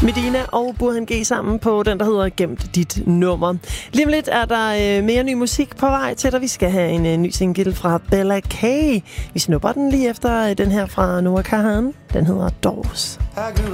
Medina og Burhan G sammen på den, der hedder Gemt dit nummer. Lige om lidt er der mere ny musik på vej til dig. Vi skal have en ny single fra Bella K. Vi snupper den lige efter den her fra Noah Kahan. Den hedder Doors.